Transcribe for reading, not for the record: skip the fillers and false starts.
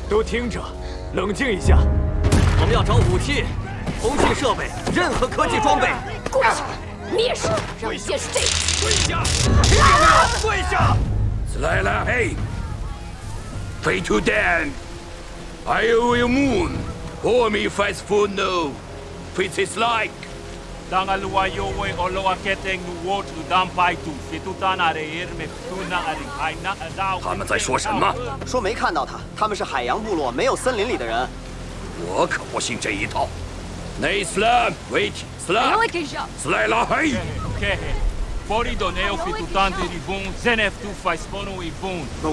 都听着，冷静一下。 我们要找武器、通信设备、任何科技装备。 跪下！你也是，让你见识这个。 跪下！跪下！ Slayla, hey! Fate to Dan! I will moon! For me, fast food no! Fits is like! Dangaluayo we oloa keteng nuot udampai tu fitutana reir me tuna aring haina adao。 他们在说什么？ 说没看到他，他们是海洋部落没有森林里的人。 我可不信这一套。Nay Slam, wait, Slam! Slayla, hey! Okay. Porido neo fitutante ribun zenef tu fai spono ibun.